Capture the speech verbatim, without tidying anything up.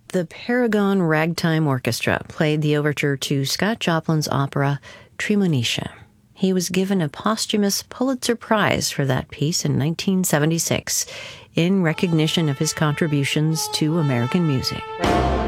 The Paragon Ragtime Orchestra played the overture to Scott Joplin's opera Tremonisha. He was given a posthumous Pulitzer Prize for that piece in nineteen seventy-six in recognition of his contributions to American music.